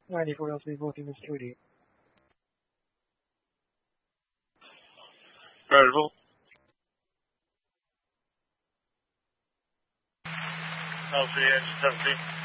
94 LC voting is 2D. Variable. LC engine 17.